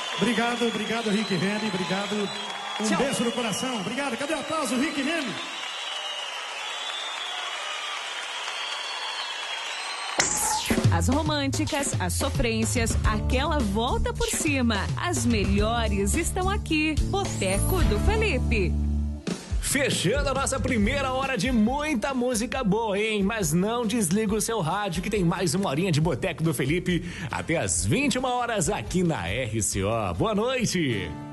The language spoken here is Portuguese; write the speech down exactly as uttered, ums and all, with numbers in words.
Obrigado, obrigado, Rick Rene, obrigado. Um Tchau. beijo no coração. Obrigado. Cadê o aplauso, Rick Rene? As românticas, as sofrências, aquela volta por cima. As melhores estão aqui. Boteco do Felipe. Fechando a nossa primeira hora de muita música boa, hein? Mas não desliga o seu rádio que tem mais uma horinha de Boteco do Felipe até as vinte e uma horas aqui na R C O. Boa noite!